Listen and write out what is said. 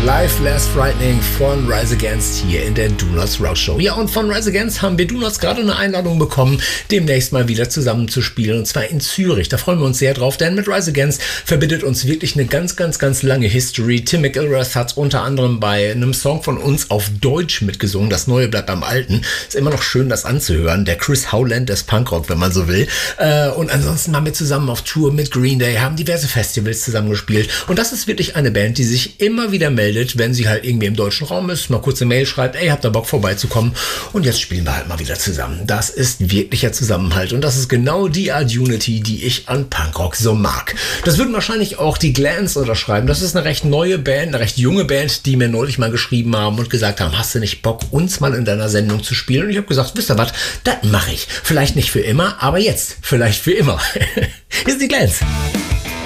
Life Less Frightening von Rise Against hier in der Do Nots Rock Show. Ja, und von Rise Against haben wir Do Nots gerade eine Einladung bekommen, demnächst mal wieder zusammen zu spielen, und zwar in Zürich. Da freuen wir uns sehr drauf, denn mit Rise Against verbindet uns wirklich eine ganz lange History. Tim McIlrath hat unter anderem bei einem Song von uns auf Deutsch mitgesungen. Das Neue bleibt beim Alten. Ist immer noch schön, das anzuhören. Der Chris Howland des Punkrock, wenn man so will. Und ansonsten waren wir zusammen auf Tour mit Green Day, haben diverse Festivals zusammengespielt. Und das ist wirklich eine Band, die sich immer wieder meldet, wenn sie halt irgendwie im deutschen Raum ist, mal kurz eine Mail schreibt, ey, habt ihr Bock vorbeizukommen? Und jetzt spielen wir halt mal wieder zusammen. Das ist wirklicher Zusammenhalt und das ist genau die Art Unity, die ich an Punkrock so mag. Das würden wahrscheinlich auch die Glans unterschreiben. Das ist eine recht neue Band, eine recht junge Band, die mir neulich mal geschrieben haben und gesagt haben, hast du nicht Bock, uns mal in deiner Sendung zu spielen? Und ich habe gesagt, wisst ihr was, das mache ich. Vielleicht nicht für immer, aber jetzt vielleicht für immer. Hier sind die Glans.